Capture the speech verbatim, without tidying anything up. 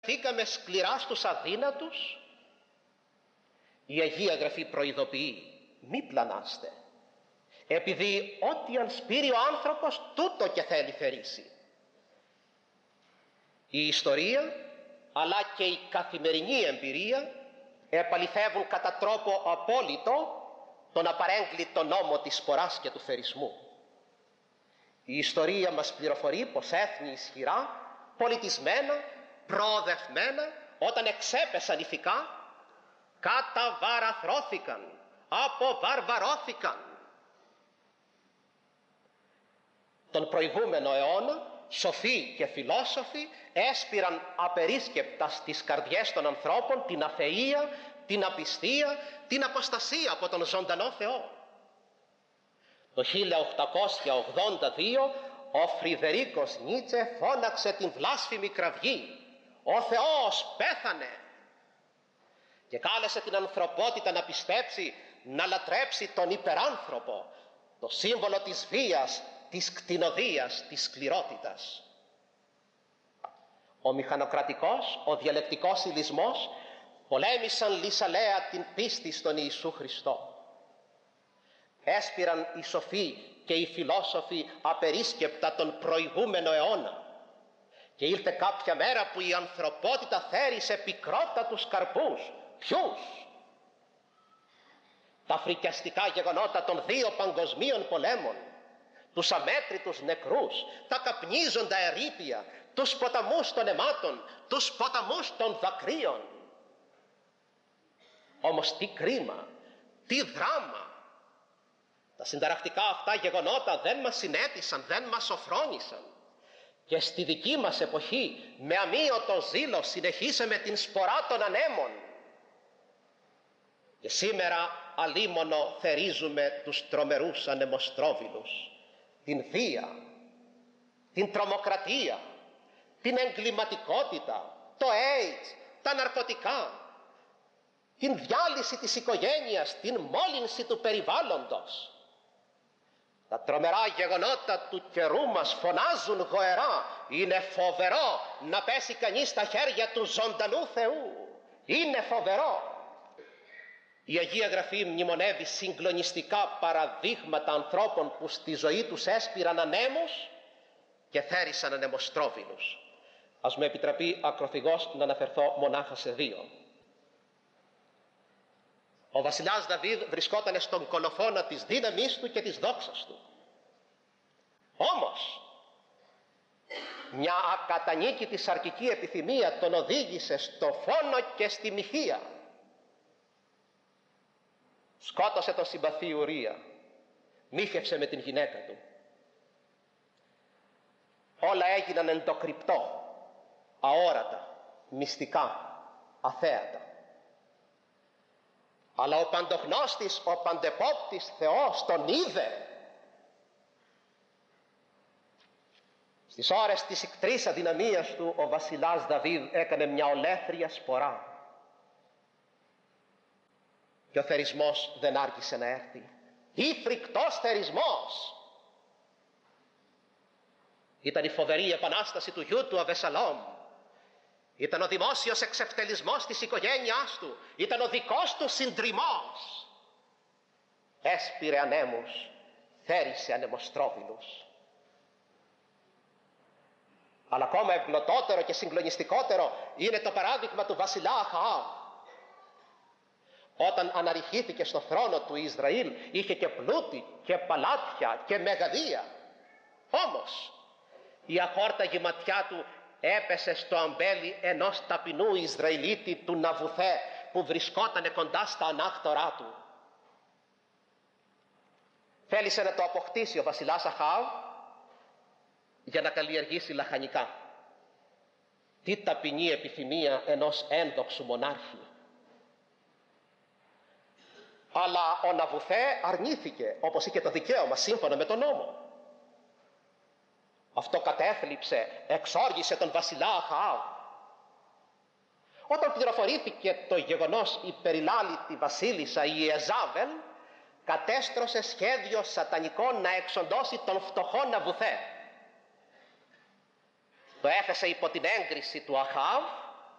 Θήκαμε σκληρά στους αδύνατους. Η Αγία Γραφή προειδοποιεί: μη πλανάστε, επειδή ό,τι αν σπείρει ο άνθρωπος, τούτο και θέλει θερήσει. Η ιστορία αλλά και η καθημερινή εμπειρία επαληθεύουν κατά τρόπο απόλυτο τον απαρέγκλητο νόμο της σποράς και του θερισμού. Η ιστορία μας πληροφορεί πως έθνη ισχυρά, πολιτισμένα, προοδευμένα, όταν εξέπεσαν ηθικά, καταβαραθρώθηκαν, αποβαρβαρώθηκαν. Τον προηγούμενο αιώνα σοφοί και φιλόσοφοι έσπηραν απερίσκεπτα στις καρδιές των ανθρώπων την αθεία, την απιστία, την αποστασία από τον ζωντανό Θεό. Το χίλια οκτακόσια ογδόντα δύο ο Φριδερίκος Νίτσε φώναξε την βλάσφημη κραυγή: «Ο Θεός πέθανε!» και κάλεσε την ανθρωπότητα να πιστέψει, να λατρέψει τον υπεράνθρωπο, το σύμβολο της βίας, της κτηνοδείας, της σκληρότητας. Ο μηχανοκρατικός, ο διαλεκτικός υλισμός πολέμησαν λυσαλέα την πίστη στον Ιησού Χριστό. Έσπηραν οι σοφοί και οι φιλόσοφοι απερίσκεπτα τον προηγούμενο αιώνα και ήλθε κάποια μέρα που η ανθρωπότητα θέρισε πικρότατους καρπούς. Ποιους? Τα φρικιαστικά γεγονότα των δύο παγκοσμίων πολέμων, τους αμέτρητους νεκρούς, τα καπνίζοντα ερείπια, τους ποταμούς των αιμάτων, τους ποταμούς των δακρύων. Όμως τι κρίμα, τι δράμα! Τα συνταρακτικά αυτά γεγονότα δεν μας συνέτησαν, δεν μας σοφρόνησαν. Και στη δική μας εποχή με αμύωτο ζήλο συνεχίσαμε την σπορά των ανέμων. Και σήμερα αλίμονο θερίζουμε τους τρομερούς ανεμοστρόβιλους, την βία, την τρομοκρατία, την εγκληματικότητα, το AIDS, τα ναρκωτικά, την διάλυση της οικογένειας, την μόλυνση του περιβάλλοντος. Τα τρομερά γεγονότα του καιρού μας φωνάζουν γοερά: είναι φοβερό να πέσει κανείς στα χέρια του ζωντανού Θεού. Είναι φοβερό. Η Αγία Γραφή μνημονεύει συγκλονιστικά παραδείγματα ανθρώπων που στη ζωή τους έσπηραν ανέμους και θέρισαν ανεμοστρόβιλους. Ας μου επιτραπεί ακροθυγώς να αναφερθώ μονάχα σε δύο. Ο βασιλιάς Δαβίδ βρισκόταν στον κολοφόνα της δύναμής του και της δόξας του. Όμως μια ακατανίκητη σαρκική επιθυμία τον οδήγησε στο φόνο και στη μοιχεία. Σκότωσε τον συμπαθή Ουρία, μύχευσε με την γυναίκα του. Όλα έγιναν εν το κρυπτό, αόρατα, μυστικά, αθέατα. Αλλά ο παντογνώστης, ο παντεπόπτης Θεός τον είδε. Στις ώρες της ικτρής αδυναμίας του ο βασιλιάς Δαβίδ έκανε μια ολέθρια σπορά. Και ο θερισμός δεν άργησε να έρθει. Τι φρικτός θερισμός! Ήταν η φοβερή επανάσταση του γιού του Αβεσαλόμ. Ήταν ο δημόσιος εξευτελισμός της οικογένειάς του. Ήταν ο δικός του συντριμμός. Έσπηρε ανέμους, θέρισε ανεμοστρόβιλους. Αλλά ακόμα ευγνωτότερο και συγκλονιστικότερο είναι το παράδειγμα του βασιλιά Αχαάβ. Όταν αναρριχήθηκε στο θρόνο του Ισραήλ, είχε και πλούτη και παλάτια και μεγαδεία. Όμως η αχόρταγη ματιά του έπεσε στο αμπέλι ενός ταπεινού Ισραηλίτη του Ναβουθέ που βρισκότανε κοντά στα ανάχτορά του. Θέλησε να το αποκτήσει ο βασιλιάς Αχαάβ για να καλλιεργήσει λαχανικά. Τι ταπεινή επιθυμία ενός ένδοξου μονάρχη! Αλλά ο Ναβουθέ αρνήθηκε, όπως είχε το δικαίωμα σύμφωνα με τον νόμο. Αυτό κατέθλιψε, εξόργησε τον βασιλιά Αχαάβ. Όταν πληροφορήθηκε το γεγονός, η περιλάλητη βασίλισσα η Ιεζάβελ κατέστρωσε σχέδιο σατανικό να εξοντώσει τον φτωχό Ναβουθέ. Το έθεσε υπό την έγκριση του Αχαάβ